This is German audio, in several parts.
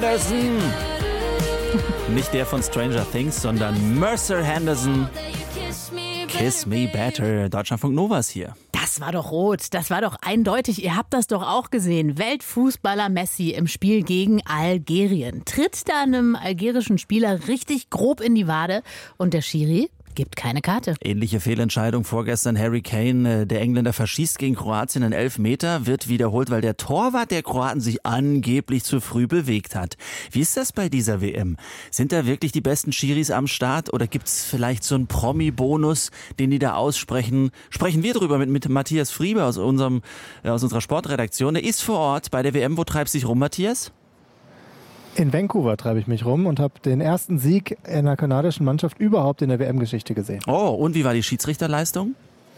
Henderson. Nicht der von Stranger Things, sondern Mercer Henderson. Kiss Me Better. Deutschlandfunk Nova ist hier. Das war doch rot, das war doch eindeutig. Ihr habt das doch auch gesehen. Weltfußballer Messi im Spiel gegen Algerien. Tritt da einem algerischen Spieler richtig grob in die Wade und der Schiri gibt keine Karte. Ähnliche Fehlentscheidung vorgestern. Harry Kane, der Engländer, verschießt gegen Kroatien einen Elfmeter, wird wiederholt, weil der Torwart der Kroaten sich angeblich zu früh bewegt hat. Wie ist das bei dieser WM? Sind da wirklich die besten Schiris am Start oder gibt es vielleicht so einen Promi-Bonus, den die da aussprechen? Sprechen wir drüber mit Matthias Friebe aus unserer Sportredaktion. Der ist vor Ort bei der WM. Wo treibst du dich rum, Matthias? In Vancouver treibe ich mich rum und habe den ersten Sieg einer kanadischen Mannschaft überhaupt in der WM-Geschichte gesehen. Oh, und wie war die Schiedsrichterleistung?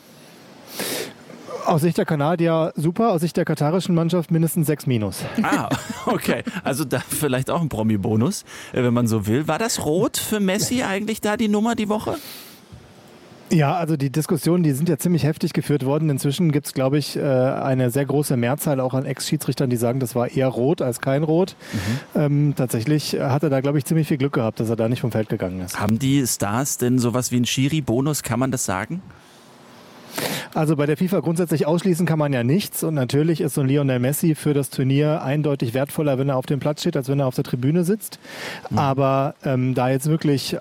Aus Sicht der Kanadier super, aus Sicht der katarischen Mannschaft mindestens 6-. Ah, okay. Also da vielleicht auch ein Promi-Bonus, wenn man so will. War das rot für Messi eigentlich da die Nummer die Woche? Ja, also die Diskussionen, die sind ja ziemlich heftig geführt worden. Inzwischen gibt es, glaube ich, eine sehr große Mehrzahl auch an Ex-Schiedsrichtern, die sagen, das war eher rot als kein Rot. Tatsächlich hat er da, glaube ich, ziemlich viel Glück gehabt, dass er da nicht vom Feld gegangen ist. Haben die Stars denn sowas wie einen Schiri-Bonus, kann man das sagen? Also bei der FIFA grundsätzlich ausschließen kann man ja nichts und natürlich ist so ein Lionel Messi für das Turnier eindeutig wertvoller, wenn er auf dem Platz steht, als wenn er auf der Tribüne sitzt. Aber da jetzt wirklich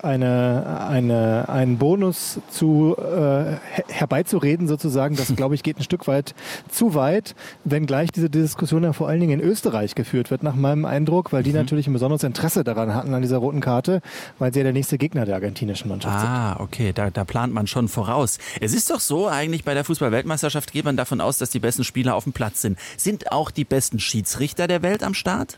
einen Bonus herbeizureden sozusagen, das glaube ich geht ein Stück weit zu weit, wenngleich diese Diskussion ja vor allen Dingen in Österreich geführt wird, nach meinem Eindruck, weil die natürlich ein besonderes Interesse daran hatten, an dieser roten Karte, weil sie ja der nächste Gegner der argentinischen Mannschaft sind. Ah, okay, da plant man schon voraus. Es ist doch so, eigentlich bei der Fußball-Weltmeisterschaft geht man davon aus, dass die besten Spieler auf dem Platz sind. Sind auch die besten Schiedsrichter der Welt am Start?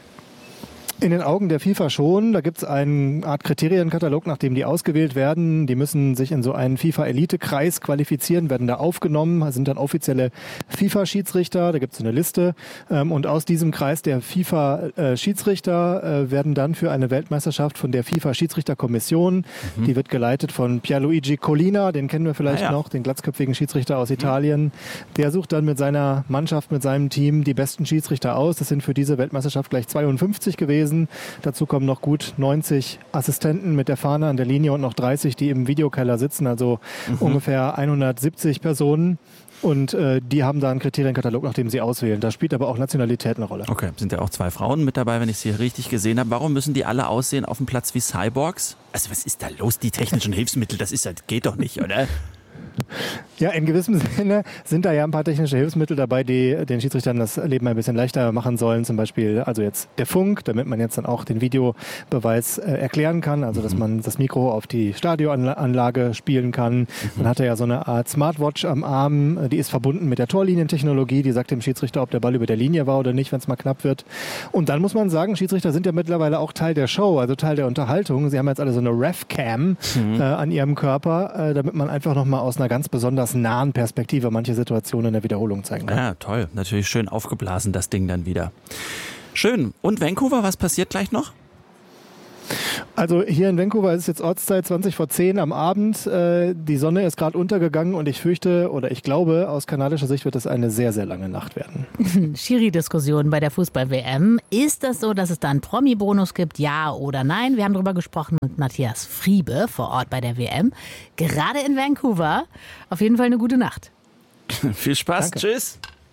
In den Augen der FIFA schon. Da gibt es eine Art Kriterienkatalog, nach dem die ausgewählt werden. Die müssen sich in so einen FIFA-Elite-Kreis qualifizieren, werden da aufgenommen, sind dann offizielle FIFA-Schiedsrichter. Da gibt es eine Liste. Und aus diesem Kreis der FIFA-Schiedsrichter werden dann für eine Weltmeisterschaft von der FIFA-Schiedsrichterkommission, die wird geleitet von Pierluigi Collina, den kennen wir vielleicht noch, den glatzköpfigen Schiedsrichter aus Italien. Der sucht dann mit seiner Mannschaft, mit seinem Team die besten Schiedsrichter aus. Das sind für diese Weltmeisterschaft gleich 52 gewesen. Dazu kommen noch gut 90 Assistenten mit der Fahne an der Linie und noch 30, die im Videokeller sitzen, also ungefähr 170 Personen. Und die haben da einen Kriterienkatalog, nach dem sie auswählen. Da spielt aber auch Nationalität eine Rolle. Okay, sind ja auch 2 Frauen mit dabei, wenn ich es hier richtig gesehen habe. Warum müssen die alle aussehen auf dem Platz wie Cyborgs? Also was ist da los? Die technischen Hilfsmittel, das geht doch nicht, oder? Ja, in gewissem Sinne sind da ja ein paar technische Hilfsmittel dabei, die den Schiedsrichtern das Leben ein bisschen leichter machen sollen. Zum Beispiel also jetzt der Funk, damit man jetzt dann auch den Videobeweis erklären kann. Also dass man das Mikro auf die Stadionanlage spielen kann. Man hat ja so eine Art Smartwatch am Arm, die ist verbunden mit der Torlinientechnologie. Die sagt dem Schiedsrichter, ob der Ball über der Linie war oder nicht, wenn es mal knapp wird. Und dann muss man sagen, Schiedsrichter sind ja mittlerweile auch Teil der Show, also Teil der Unterhaltung. Sie haben jetzt alle so eine Ref-Cam an ihrem Körper, damit man einfach nochmal aus einer ganz besonders nahen Perspektive manche Situationen in der Wiederholung zeigen kann. Ja, toll. Natürlich schön aufgeblasen, das Ding dann wieder. Schön. Und Vancouver, was passiert gleich noch? Also hier in Vancouver ist es jetzt Ortszeit 20:10 am Abend. Die Sonne ist gerade untergegangen und ich fürchte oder ich glaube, aus kanadischer Sicht wird es eine sehr, sehr lange Nacht werden. Schiri-Diskussion bei der Fußball-WM. Ist das so, dass es da einen Promi-Bonus gibt? Ja oder nein? Wir haben darüber gesprochen mit Matthias Friebe vor Ort bei der WM. Gerade in Vancouver. Auf jeden Fall eine gute Nacht. Viel Spaß. Danke. Tschüss.